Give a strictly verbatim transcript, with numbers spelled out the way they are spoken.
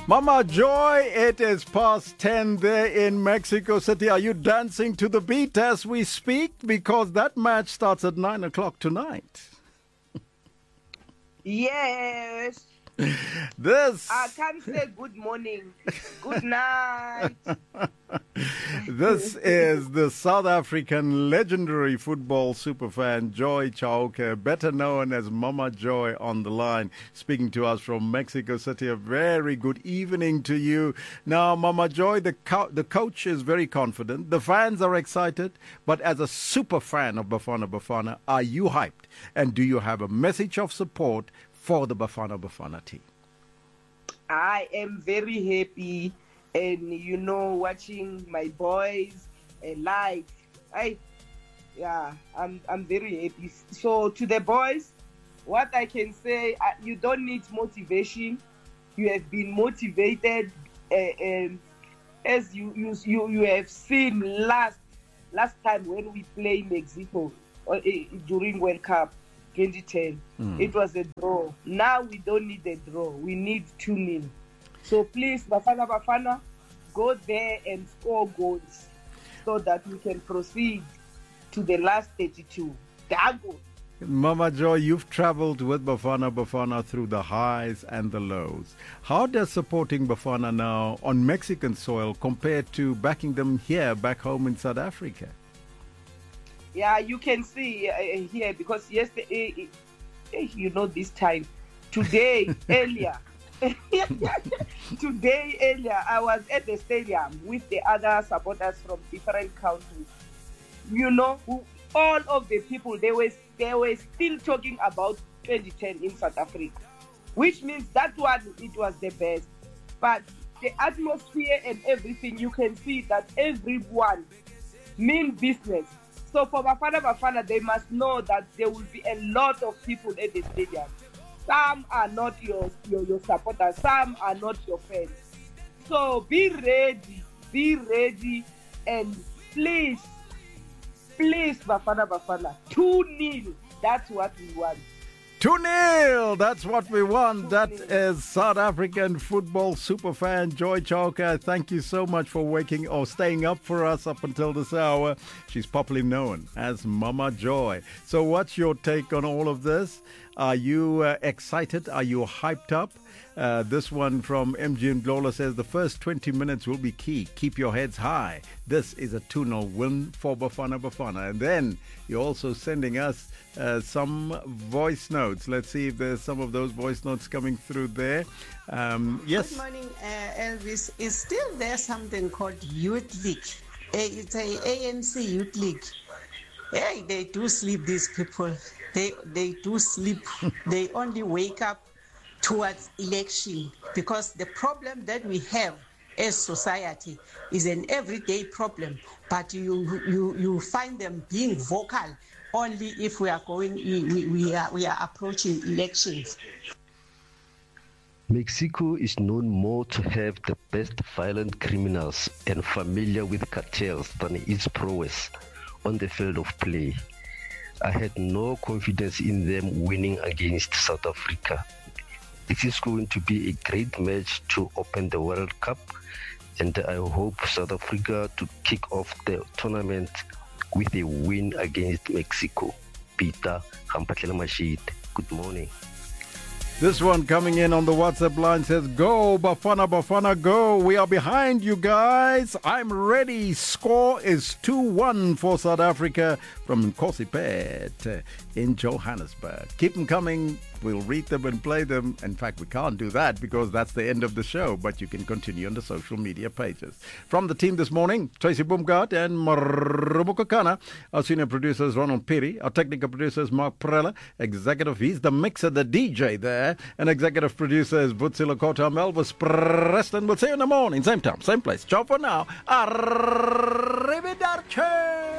Mama Joy, it is past ten there in Mexico City. Are you dancing to the beat as we speak? Because that match starts at nine o'clock tonight. Yes. This. I can't say good morning. Good night. This is the South African legendary football superfan Joy Chauke, better known as Mama Joy, on the line, speaking to us from Mexico City. A very good evening to you. Now, Mama Joy, the co- the coach is very confident. The fans are excited. But as a super fan of Bafana Bafana, are you hyped? And do you have a message of support for the Bafana Bafana team? I am very happy, and you know, watching my boys uh, live. I, yeah, I'm I'm very happy. So to the boys, what I can say, uh, you don't need motivation. You have been motivated, uh, um, as you, you you you have seen last last time when we played Mexico uh, during World Cup twenty ten. Mm. It was a draw. Now we don't need a draw. We need two nil. So please, Bafana Bafana, go there and score goals so that we can proceed to the last thirty-two. Dago. Mama Joy, you've traveled with Bafana Bafana through the highs and the lows. How does supporting Bafana now on Mexican soil compare to backing them here back home in South Africa? Yeah, you can see uh, here, because yesterday, uh, uh, you know, this time, today, earlier, today, earlier, I was at the stadium with the other supporters from different countries. You know, who, all of the people, they were, they were still talking about twenty ten in South Africa, which means that one, it was the best. But the atmosphere and everything, you can see that everyone mean business. So for Bafana Bafana, they must know that there will be a lot of people at the stadium. Some are not your, your, your supporters, some are not your fans. So be ready, be ready, and please, please, Bafana Bafana, two nil, that's what we want. two nil, that's what we want. That is South African football superfan Joy Chauke. Thank you so much for waking or staying up for us up until this hour. She's popularly known as Mama Joy. So what's your take on all of this? Are you uh, excited? Are you hyped up? Uh, this one from M G and Glola says the first twenty minutes will be key. Keep your heads high. This is a two nil win for Bafana Bafana. And then you're also sending us uh, some voice notes. Let's see if there's some of those voice notes coming through there. Um, yes. Good morning, uh, Elvis. Is still there something called Youth League? Uh, it's a A N C Youth League. Hey, they do sleep, these people. They they do sleep. They only wake up towards election, because the problem that we have as society is an everyday problem, but you you you find them being vocal only if we are going we, we are we are approaching elections. Mexico is known more to have the best violent criminals and familiar with cartels than its prowess on the field of play. I had no confidence in them winning against South Africa. This is going to be a great match to open the World Cup, and I hope South Africa to kick off the tournament with a win against Mexico. Peter Hampatlela Mashid, good morning. This one coming in on the WhatsApp line says, go, Bafana Bafana, go. We are behind you guys. I'm ready. Score is two one for South Africa from Nkosipet in Johannesburg. Keep them coming. We'll read them and play them. In fact, we can't do that because that's the end of the show, but you can continue on the social media pages. From the team this morning, Tracy Bumgard and Marubuka Kana. Our senior producer is Ronald Piri. Our technical producer is Mark Prella. Executive, he's the mixer, the D J there. And executive producer is Butsila Kota. Elvis Preston. We'll see you in the morning. Same time, same place. Ciao for now. Arrivederci.